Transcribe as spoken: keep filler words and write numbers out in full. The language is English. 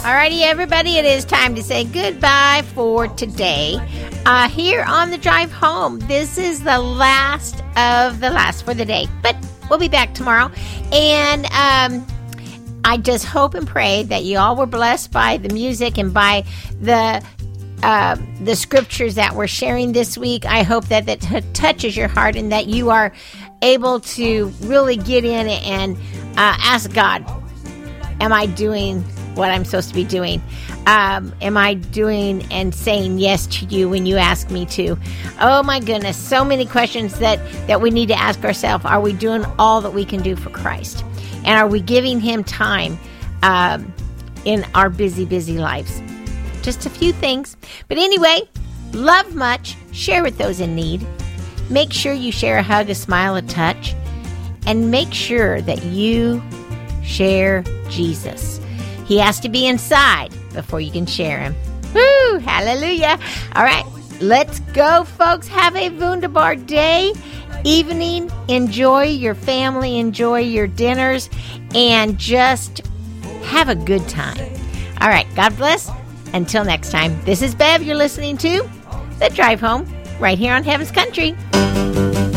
Alrighty, everybody, it is time to say goodbye for today. Uh, here on the drive home, this is the last of the last for the day, but we'll be back tomorrow. And um, I just hope and pray that you all were blessed by the music and by the uh, the scriptures that we're sharing this week. I hope that that t- touches your heart and that you are able to really get in and uh, ask God, am I doing what I'm supposed to be doing? Um, am I doing and saying yes to you when you ask me to? Oh my goodness, so many questions that, that we need to ask ourselves. Are we doing all that we can do for Christ? And are we giving him time um, in our busy, busy lives? Just a few things. But anyway, love much. Share with those in need. Make sure you share a hug, a smile, a touch. And make sure that you share Jesus. He has to be inside before you can share him. Woo! Hallelujah. All right, let's go, folks. Have a wunderbar day, evening. Enjoy your family. Enjoy your dinners. And just have a good time. All right, God bless. Until next time, this is Bev. You're listening to The Drive Home right here on Heaven's Country.